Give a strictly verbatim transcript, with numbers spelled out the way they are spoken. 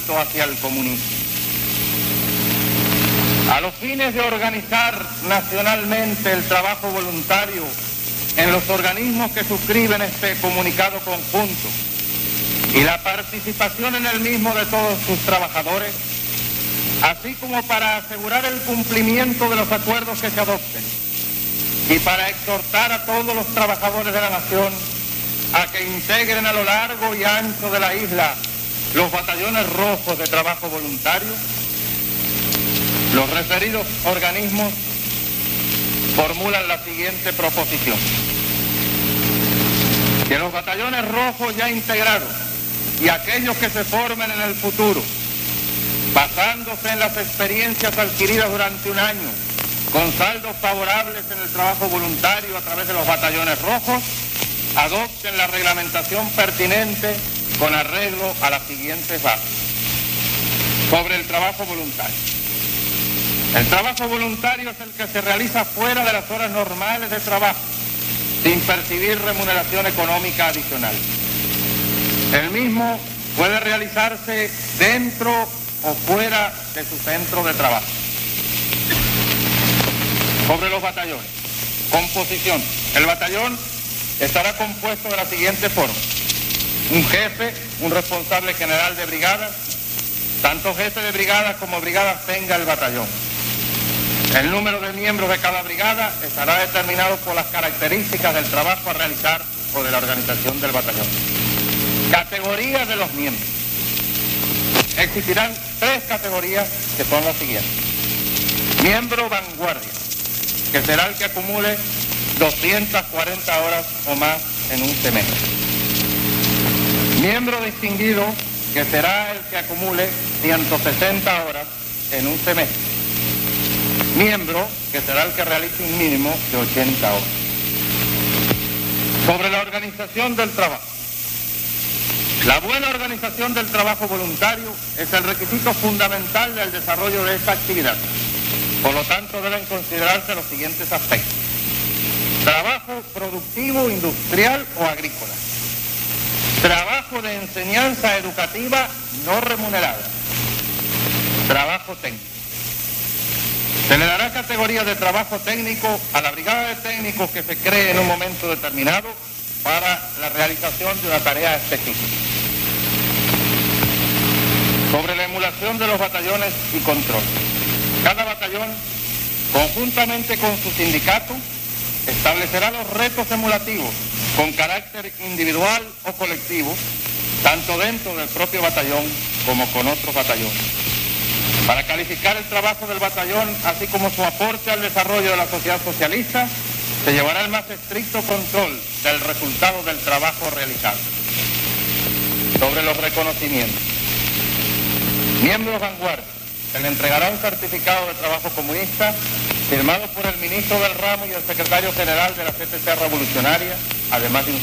tránsito hacia el comunismo. A los fines de organizar nacionalmente el trabajo voluntario en los organismos que suscriben este comunicado conjunto y la participación en el mismo de todos sus trabajadores, así como para asegurar el cumplimiento de los acuerdos que se adopten y para exhortar a todos los trabajadores de la nación a que integren a lo largo y ancho de la isla los batallones rojos de trabajo voluntario, los referidos organismos formulan la siguiente proposición: que los batallones rojos ya integrados y aquellos que se formen en el futuro, basándose en las experiencias adquiridas durante un año, con saldos favorables en el trabajo voluntario a través de los batallones rojos, adopten la reglamentación pertinente con arreglo a las siguientes bases. Sobre el trabajo voluntario. El trabajo voluntario es el que se realiza fuera de las horas normales de trabajo, sin percibir remuneración económica adicional. El mismo puede realizarse dentro o fuera de su centro de trabajo. Sobre los batallones. Composición. El batallón estará compuesto de la siguiente forma: un jefe, un responsable general de brigada, tanto jefe de brigada como brigadas tenga el batallón. El número de miembros de cada brigada estará determinado por las características del trabajo a realizar o de la organización del batallón. Categorías de los miembros. Existirán tres categorías que son las siguientes. Miembro vanguardia, que será el que acumule doscientas cuarenta horas o más en un semestre. Miembro distinguido, que será el que acumule ciento sesenta horas en un semestre. Miembro, que será el que realice un mínimo de ochenta horas. Sobre la organización del trabajo. La buena organización del trabajo voluntario es el requisito fundamental del desarrollo de esta actividad. Por lo tanto, deben considerarse los siguientes aspectos: trabajo productivo, industrial o agrícola; trabajo de enseñanza educativa no remunerada; trabajo técnico. Se le dará categoría de trabajo técnico a la brigada de técnicos que se cree en un momento determinado para la realización de una tarea específica. Sobre la emulación de los batallones y control. Cada batallón, conjuntamente con su sindicato, establecerá los retos emulativos con carácter individual o colectivo, tanto dentro del propio batallón como con otros batallones. Para calificar el trabajo del batallón, así como su aporte al desarrollo de la sociedad socialista, se llevará el más estricto control del resultado del trabajo realizado. Sobre los reconocimientos. Miembros vanguardia. Se le entregará un certificado de trabajo comunista firmado por el ministro del ramo y el secretario general de la C T C Revolucionaria, además de un